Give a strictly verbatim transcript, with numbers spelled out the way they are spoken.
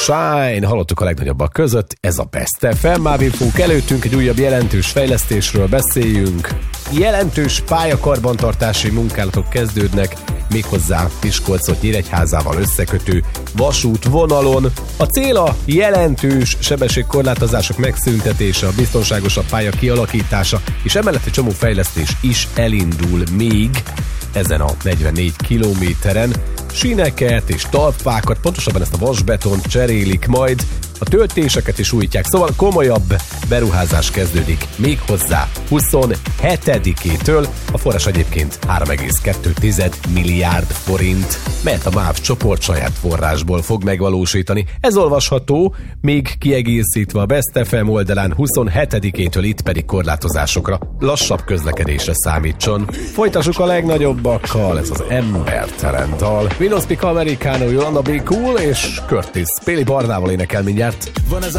Shine, hallottuk a legnagyobbak között, ez a Best ef em, Mávinfók előttünk egy újabb jelentős fejlesztésről beszéljünk. Jelentős pályakarbantartási munkálatok kezdődnek, méghozzá Miskolcot Nyíregyházával összekötő vasútvonalon. A cél a jelentős sebességkorlátozások megszüntetése, a biztonságosabb pálya kialakítása, és emellett egy csomó fejlesztés is elindul még ezen a negyvennégy kilométeren. Síneket és talpákat, pontosabban ezt a vasbetont cserélik majd, a töltéseket is újítják, szóval komolyabb beruházás kezdődik méghozzá huszonhetedikétől. A forrás egyébként három egész kettő milliárd forint, mert a MÁV csoport saját forrásból fog megvalósítani. Ez olvasható, még kiegészítve a Best ef em oldalán, huszonhetedikétől itt pedig korlátozásokra, lassabb közlekedésre számítson. Folytassuk a legnagyobbakkal, ez az embertelen dal. We Don't Speak Americano, Yolanda Be Cool és Curtis Pélly Barnával énekel mindjárt. Van ez a